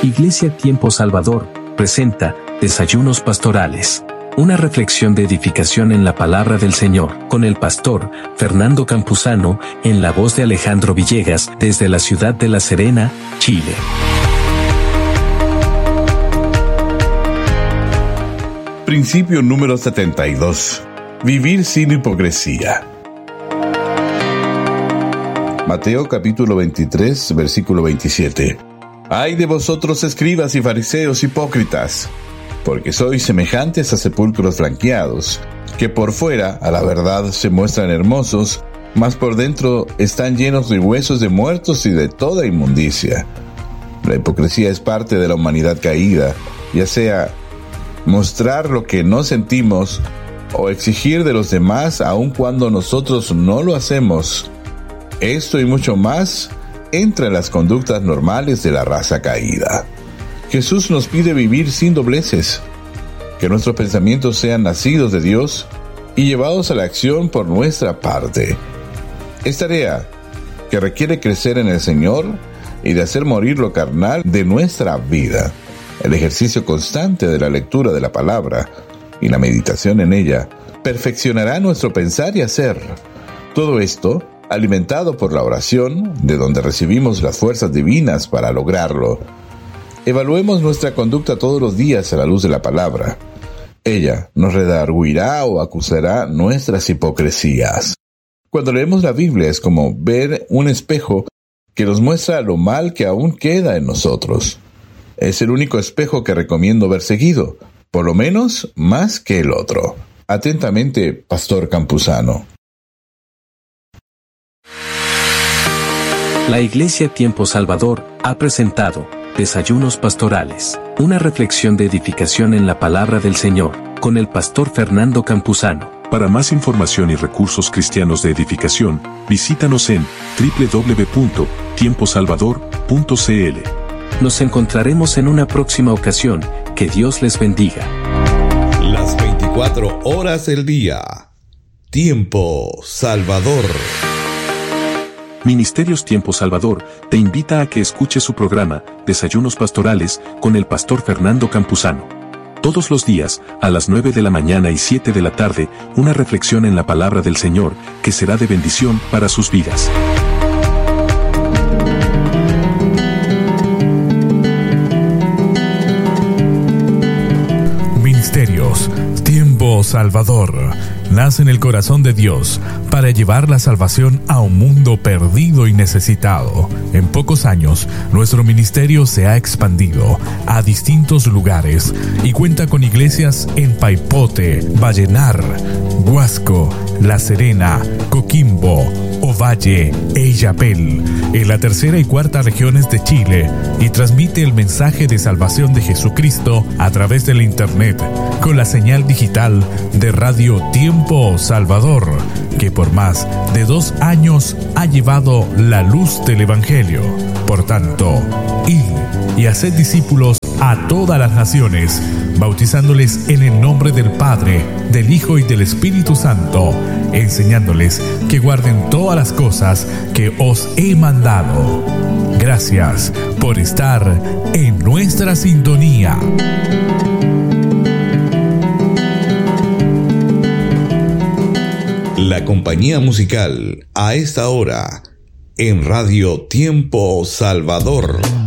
Iglesia Tiempo Salvador presenta Desayunos Pastorales. Una reflexión de edificación en la palabra del Señor, con el pastor Fernando Campuzano, en la voz de Alejandro Villegas, desde la ciudad de La Serena, Chile. Principio número 72. Vivir sin hipocresía. Mateo capítulo 23, versículo 27. Ay de vosotros, escribas y fariseos hipócritas, porque sois semejantes a sepulcros blanqueados, que por fuera, a la verdad, se muestran hermosos, mas por dentro están llenos de huesos de muertos y de toda inmundicia. La hipocresía es parte de la humanidad caída, ya sea mostrar lo que no sentimos o exigir de los demás aun cuando nosotros no lo hacemos. Esto y mucho más entra en las conductas normales de la raza caída. Jesús nos pide vivir sin dobleces, que nuestros pensamientos sean nacidos de Dios y llevados a la acción por nuestra parte. Es tarea que requiere crecer en el Señor y de hacer morir lo carnal de nuestra vida. El ejercicio constante de la lectura de la palabra y la meditación en ella perfeccionará nuestro pensar y hacer. Todo esto alimentado por la oración, de donde recibimos las fuerzas divinas para lograrlo. Evaluemos nuestra conducta todos los días a la luz de la palabra. Ella nos redarguirá o acusará nuestras hipocresías. Cuando leemos la Biblia es como ver un espejo que nos muestra lo mal que aún queda en nosotros. Es el único espejo que recomiendo ver seguido, por lo menos más que el otro. Atentamente, Pastor Campuzano. La Iglesia Tiempo Salvador ha presentado Desayunos Pastorales, una reflexión de edificación en la palabra del Señor, con el pastor Fernando Campuzano. Para más información y recursos cristianos de edificación, visítanos en www.tiemposalvador.cl. Nos encontraremos en una próxima ocasión. Que Dios les bendiga. Las 24 horas del día. Tiempo Salvador. Ministerios Tiempo Salvador te invita a que escuches su programa Desayunos Pastorales con el pastor Fernando Campuzano. Todos los días, a las 9 de la mañana y 7 de la tarde, una reflexión en la palabra del Señor que será de bendición para sus vidas. Ministerios Tiempo Salvador nace en el corazón de Dios para llevar la salvación a un mundo perdido y necesitado. En pocos años, nuestro ministerio se ha expandido a distintos lugares y cuenta con iglesias en Paipote, Vallenar, Huasco, La Serena, Coquimbo, Ovalle e Illapel, en la tercera y cuarta regiones de Chile, y transmite el mensaje de salvación de Jesucristo a través de la internet, con la señal digital de Radio Tiempo Salvador, que por más de 2 años ha llevado la luz del Evangelio. Por tanto, id y haced discípulos a todas las naciones, bautizándoles en el nombre del Padre, del Hijo y del Espíritu Santo, enseñándoles que guarden todas las cosas que os he mandado. Gracias por estar en nuestra sintonía. La compañía musical a esta hora en Radio Tiempo Salvador.